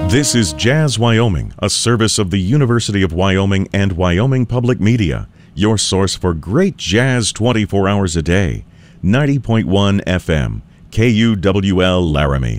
This is Jazz Wyoming, a service of the University of Wyoming and Wyoming Public Media, your source for great jazz 24 hours a day. 90.1 FM, KUWL Laramie.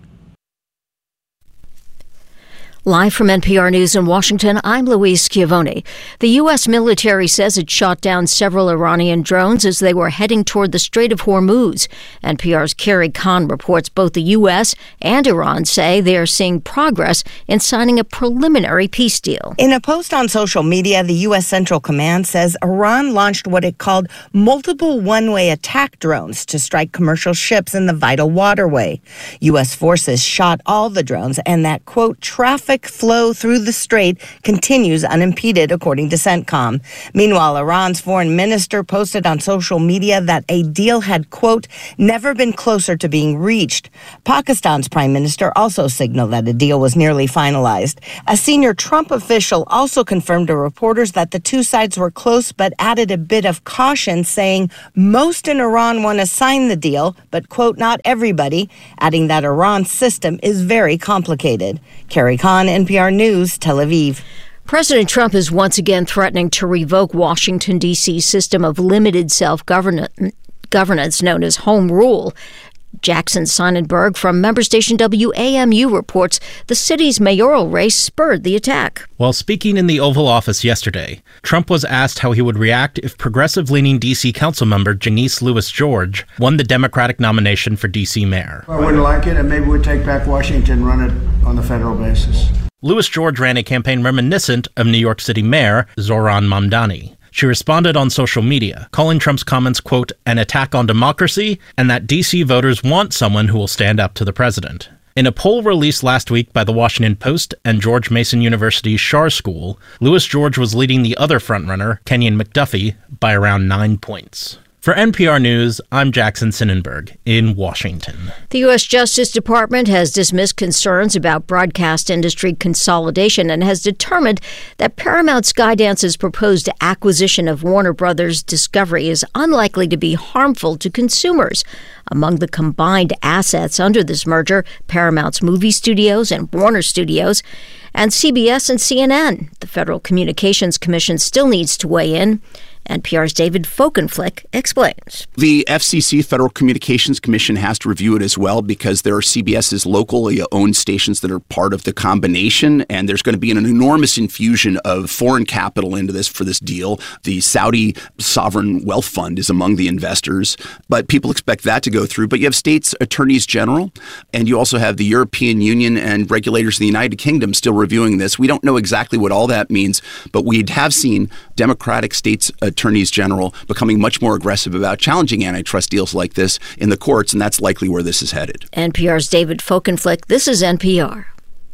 Live from NPR News in Washington, I'm Louise Schiavone. The U.S. military says it shot down several Iranian drones as they were heading toward the Strait of Hormuz. NPR's Carrie Kahn reports both the U.S. and Iran say they are seeing progress in signing a preliminary peace deal. In a post on social media, the U.S. Central Command says Iran launched what it called multiple one-way attack drones to strike commercial ships in the vital waterway. U.S. forces shot all the drones and that, quote, traffic flow through the strait continues unimpeded, according to CENTCOM. Meanwhile, Iran's foreign minister posted on social media that a deal had, quote, never been closer to being reached. Pakistan's prime minister also signaled that a deal was nearly finalized. A senior Trump official also confirmed to reporters that the two sides were close, but added a bit of caution, saying most in Iran want to sign the deal, but, quote, not everybody, adding that Iran's system is very complicated. Carrie Kahn, NPR News, Tel Aviv. President Trump is once again threatening to revoke Washington, D.C.'s system of limited self-governance known as Home Rule. Jackson Sonnenberg from member station WAMU reports the city's mayoral race spurred the attack. While speaking in the Oval Office yesterday, Trump was asked how he would react if progressive-leaning D.C. council member Janice Lewis-George won the Democratic nomination for D.C. mayor. I wouldn't like it, and maybe we'd take back Washington and run it on the federal basis. Lewis-George ran a campaign reminiscent of New York City Mayor Zohran Mamdani. She responded on social media, calling Trump's comments, quote, an attack on democracy, and that D.C. voters want someone who will stand up to the president. In a poll released last week by the Washington Post and George Mason University's Schar School, Lewis-George was leading the other frontrunner, Kenyon McDuffie, by around 9 points. For NPR News, I'm Jackson Sonnenberg in Washington. The U.S. Justice Department has dismissed concerns about broadcast industry consolidation and has determined that Paramount Skydance's proposed acquisition of Warner Brothers Discovery is unlikely to be harmful to consumers. Among the combined assets under this merger, Paramount's movie studios and Warner Studios, and CBS and CNN. The Federal Communications Commission still needs to weigh in. NPR's David Folkenflik explains. The FCC, Federal Communications Commission, has to review it as well because there are CBS's locally owned stations that are part of the combination, and there's going to be an enormous infusion of foreign capital into this for this deal. The Saudi Sovereign Wealth Fund is among the investors, but people expect that to go through. But you have states' attorneys general, and you also have the European Union and regulators in the United Kingdom still reviewing this. We don't know exactly what all that means, but we have seen Democratic states' attorneys general becoming much more aggressive about challenging antitrust deals like this in the courts, and that's likely where this is headed. NPR's David Folkenflik. This is NPR.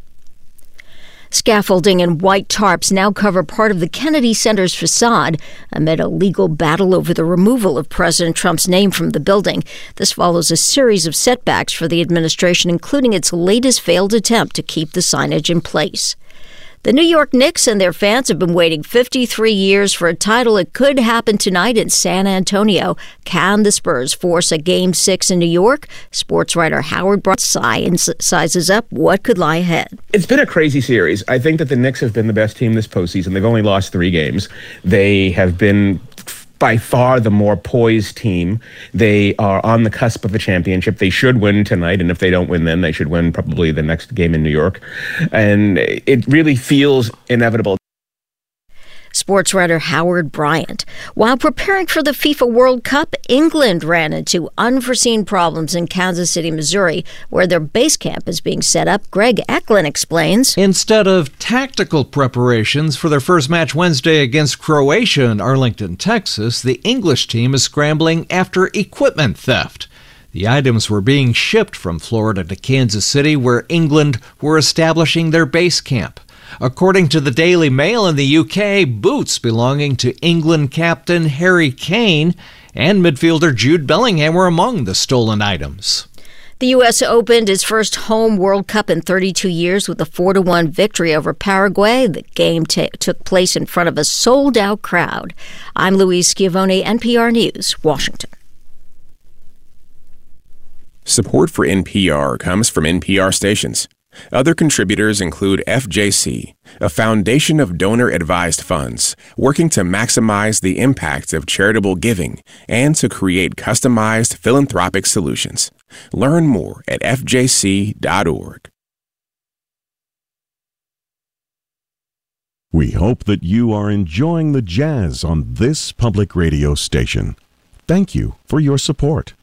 Scaffolding and white tarps now cover part of the Kennedy Center's facade amid a legal battle over the removal of President Trump's name from the building. This follows a series of setbacks for the administration, including its latest failed attempt to keep the signage in place. The New York Knicks and their fans have been waiting 53 years for a title. It could happen tonight in San Antonio. Can the Spurs force a Game 6 in New York? Sports writer Howard Bryant sizes up what could lie ahead. It's been a crazy series. I think that the Knicks have been the best team this postseason. They've only lost 3 games. They have been by far the more poised team. They are on the cusp of a championship. They should win tonight, and if they don't win then, they should win probably the next game in New York. And it really feels inevitable. Sports writer Howard Bryant. While preparing for the FIFA World Cup, England ran into unforeseen problems in Kansas City, Missouri, where their base camp is being set up. Greg Eklund explains. Instead of tactical preparations for their first match Wednesday against Croatia in Arlington, Texas, the English team is scrambling after equipment theft. The items were being shipped from Florida to Kansas City, where England were establishing their base camp. According to the Daily Mail in the UK, boots belonging to England captain Harry Kane and midfielder Jude Bellingham were among the stolen items. The U.S. opened its first home World Cup in 32 years with a 4-1 victory over Paraguay. The game took place in front of a sold-out crowd. I'm Louise Schiavone, NPR News, Washington. Support for NPR comes from NPR stations. Other contributors include FJC, a foundation of donor-advised funds working to maximize the impact of charitable giving and to create customized philanthropic solutions. Learn more at fjc.org. We hope that you are enjoying the jazz on this public radio station. Thank you for your support.